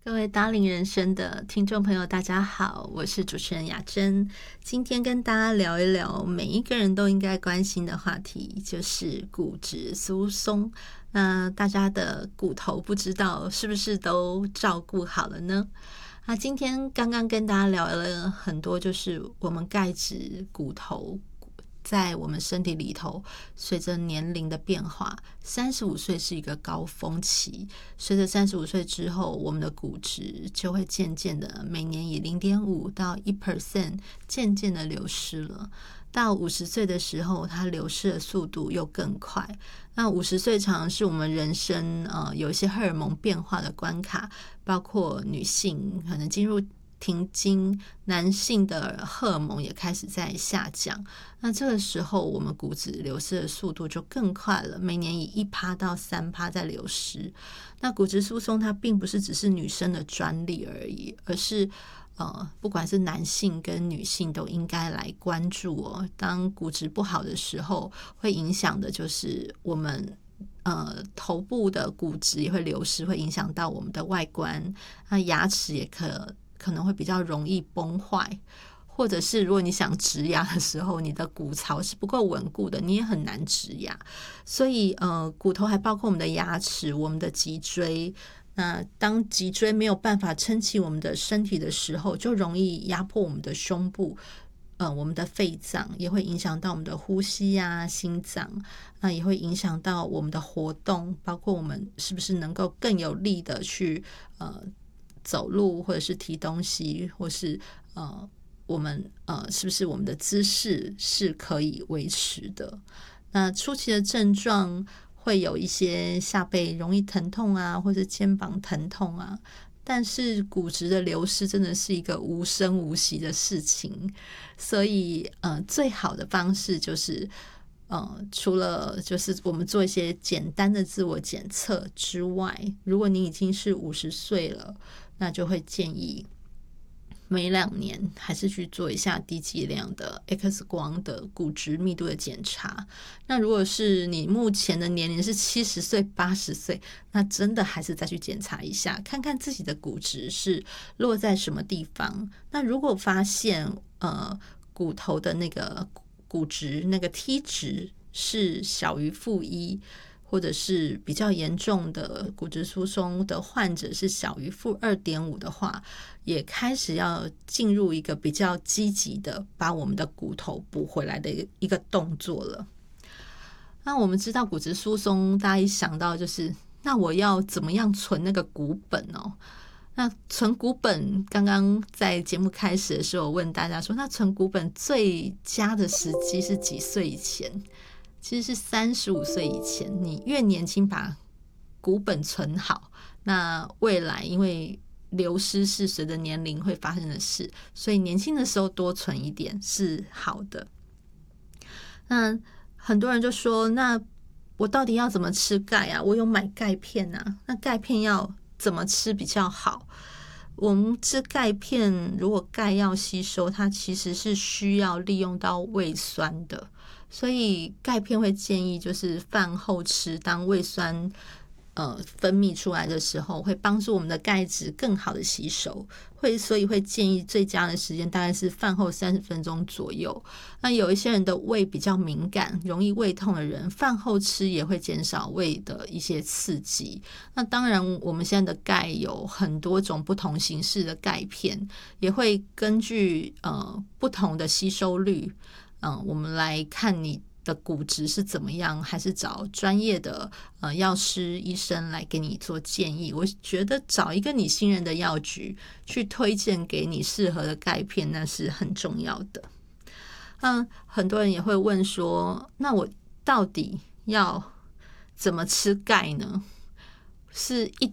各位达令人生的听众朋友大家好，我是主持人雅珍。今天跟大家聊一聊每一个人都应该关心的话题，就是骨质疏松。那大家的骨头不知道是不是都照顾好了呢？今天刚刚跟大家聊了很多，就是我们钙质骨头在我们身体里头随着年龄的变化，35岁是一个高峰期，随着35岁之后，我们的骨质就会渐渐的每年以 0.5 到 1% 渐渐的流失了。到50岁的时候，它流失的速度又更快。那50岁常常是我们人生有一些荷尔蒙变化的关卡，包括女性可能进入停经，男性的荷尔蒙也开始在下降。那这个时候我们骨质流失的速度就更快了，每年以 1% 到 3% 在流失。那骨质疏松它并不是只是女生的专利而已，而是不管是男性跟女性都应该来关注哦。当骨质不好的时候，会影响的就是我们头部的骨质也会流失，会影响到我们的外观。那牙齿也可能会比较容易崩坏，或者是如果你想植牙的时候，你的骨槽是不够稳固的，你也很难植牙。所以骨头还包括我们的牙齿、我们的脊椎。那当脊椎没有办法撑起我们的身体的时候，就容易压迫我们的胸部，我们的肺脏，也会影响到我们的呼吸啊、心脏，那也会影响到我们的活动，包括我们是不是能够更有力的去走路，或者是提东西，或是我们是不是我们的姿势是可以维持的。那初期的症状会有一些下背容易疼痛啊，或是肩膀疼痛啊，但是骨质的流失真的是一个无声无息的事情。所以最好的方式就是除了就是我们做一些简单的自我检测之外，如果你已经是50岁了，那就会建议每2年还是去做一下低剂量的 X 光的骨质密度的检查。那如果是你目前的年龄是70岁、80岁，那真的还是再去检查一下，看看自己的骨质是落在什么地方。那如果发现骨头的那个骨质那个 T 值是小于-1，或者是比较严重的骨质疏松的患者是小于-2.5的话，也开始要进入一个比较积极的把我们的骨头补回来的一个动作了。那我们知道骨质疏松，大家一想到就是那我要怎么样存那个骨本哦？那存骨本，刚刚在节目开始的时候问大家说，那存骨本最佳的时机是几岁以前？其实是35岁以前，你越年轻把骨本存好，那未来因为流失是随着年龄会发生的事，所以年轻的时候多存一点是好的。那很多人就说，那我到底要怎么吃钙啊？我有买钙片啊，那钙片要怎么吃比较好？我们吃钙片，如果钙要吸收，它其实是需要利用到胃酸的，所以钙片会建议就是饭后吃，当胃酸分泌出来的时候，会帮助我们的钙质更好的吸收，所以会建议最佳的时间大概是饭后30分钟左右。那有一些人的胃比较敏感，容易胃痛的人，饭后吃也会减少胃的一些刺激。那当然我们现在的钙有很多种不同形式的钙片，也会根据不同的吸收率，我们来看你的骨质是怎么样，还是找专业的药师医生来给你做建议。我觉得找一个你信任的药局去推荐给你适合的钙片，那是很重要的。很多人也会问说，那我到底要怎么吃钙呢？是一